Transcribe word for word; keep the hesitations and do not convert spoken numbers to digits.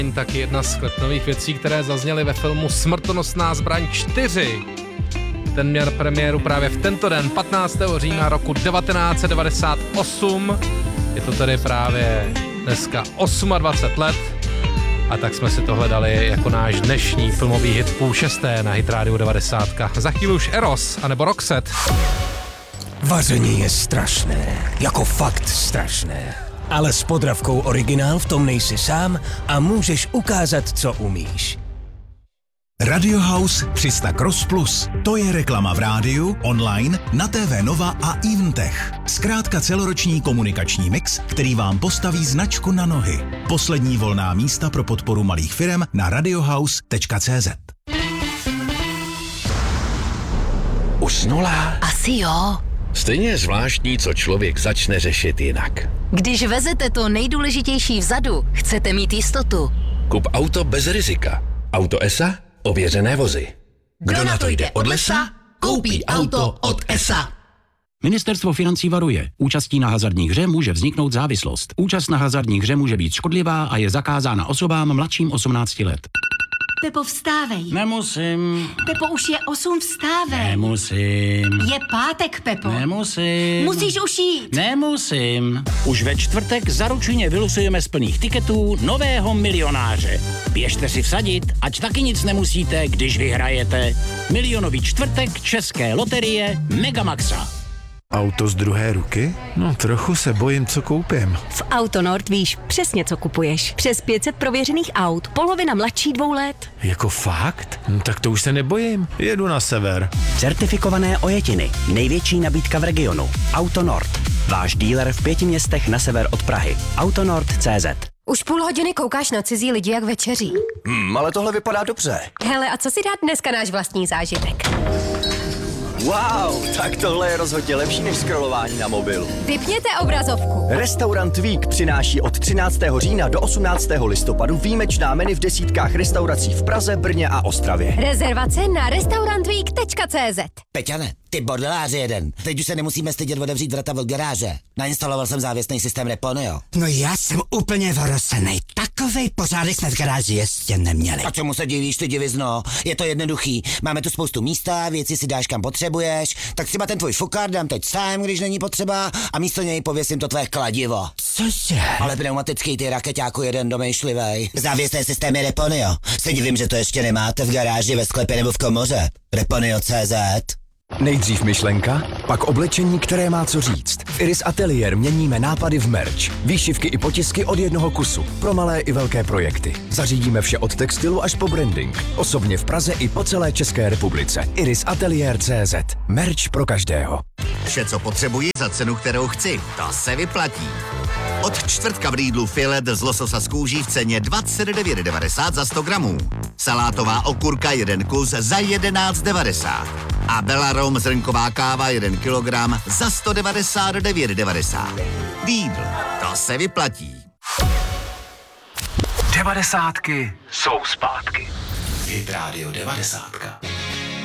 Taky jedna z kletnových věcí, které zazněly ve filmu Smrtonosná zbraň čtyři. Ten měl premiéru právě v tento den, patnáctého října roku devatenáct set devadesát osm. Je to tedy právě dneska dvacet osm let. A tak jsme si to hledali jako náš dnešní filmový hit půl šesté na Hit Radio devadesát. Za chvíli už Eros, anebo Roxette. Vaření je strašné, jako fakt strašné. Ale s Podravkou Originál v tom nejsi sám a můžeš ukázat, co umíš. Radio House tři sta Cross Plus. To je reklama v rádiu, online, na T V Nova a Eventech. Zkrátka celoroční komunikační mix, který vám postaví značku na nohy. Poslední volná místa pro podporu malých firem na radiohouse tečka cé zet. Usnula? Asi jo. Stejně je zvláštní, co člověk začne řešit jinak. Když vezete to nejdůležitější vzadu, chcete mít jistotu. Kup auto bez rizika. Auto E S A? Ověřené vozy. Kdo na to jde od lesa, koupí auto od E S A. Ministerstvo financí varuje. Účastí na hazardní hře může vzniknout závislost. Účast na hazardní hře může být škodlivá a je zakázána osobám mladším osmnácti let. Pepo, vstávej. Nemusím. Pepo, už je osm, vstávej. Nemusím. Je pátek, Pepo. Nemusím. Musíš už jít. Nemusím. Už ve čtvrtek zaručeně vylosujeme z plných tiketů nového milionáře. Běžte si vsadit, ať taky nic nemusíte, když vyhrajete. Milionový čtvrtek České loterie Megamaxa. Auto z druhé ruky? No, trochu se bojím, co koupím. V Autonord víš přesně, co kupuješ. Přes pět set prověřených aut, polovina mladší dvou let. Jako fakt? No, tak to už se nebojím. Jedu na sever. Certifikované ojetiny. Největší nabídka v regionu. Autonord. Váš díler v pěti městech na sever od Prahy. Autonord tečka cé zet. Už půl hodiny koukáš na cizí lidi, jak večeří. Hmm, ale tohle vypadá dobře. Hele, a co si dát dneska náš vlastní zážitek? Wow, tak tohle je rozhodně lepší než scrollování na mobilu. Vypněte obrazovku. Restaurant Vík přináší od třináctého října do osmnáctého listopadu výjimečná menu v desítkách restaurací v Praze, Brně a Ostravě. Rezervace na restaurantweek tečka cé zet. Peťane, ty bordeláři jeden. Teď už se nemusíme stydět otevřít vrata od garáže. Nainstaloval jsem závěsný systém Reponeo. No já jsem úplně vorosenej. Takovej pořádek jsme v garáži ještě neměli. A čemu se divíš, ty divizno? Je to jednoduchý. Máme tu spoustu místa, věci si dáš kam potřebuješ, tak třeba ten tvůj fukár dám teď sám, když není potřeba, a místo něj pověsím to tvé kladivo. Cože? Ale pneumatický, ty rakeťáku jeden domýšlivej. Závěsné systémy Reponeo. Se divím, že to ještě nemáte v garáži, ve sklepě nebo v komoře. Reponeo tečka cé zet. Nejdřív myšlenka, pak oblečení, které má co říct. V Iris Atelier měníme nápady v merch. Výšivky i potisky od jednoho kusu. Pro malé i velké projekty. Zařídíme vše od textilu až po branding. Osobně v Praze i po celé České republice. Iris Atelier tečka cé zet. Merch pro každého. Vše, co potřebuji za cenu, kterou chci. To se vyplatí. Od čtvrtka v Lidlu filet z lososa z kůží v ceně dvacet devět devadesát za sto gramů. Salátová okurka jeden kus za jedenáct devadesát. A Belarom zrnková káva jeden kilogram za sto devadesát devět devadesát. Lidl, to se vyplatí. Devadesátky jsou zpátky. Hit Radio devadesátka.